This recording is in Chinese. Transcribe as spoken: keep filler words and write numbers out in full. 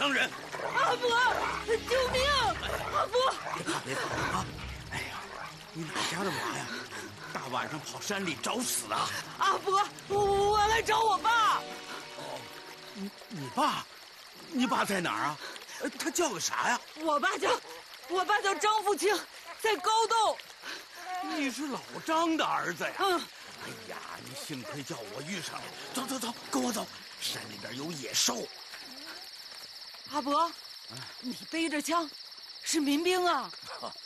伤人。 阿伯，救命！阿伯， 别怕别怕啊！哎呀，你哪家的娃呀？大晚上跑山里找死啊！ 阿伯，我我来找我爸。 哦，你你爸，你爸在哪儿啊？他叫个啥呀？ 我爸叫，我爸叫张富清，在高洞。 你是老张的儿子呀？ 嗯。 哎呀，你幸亏叫我遇上了。走走走，跟我走，山里边有野兽。 阿伯，你背着枪，是民兵啊？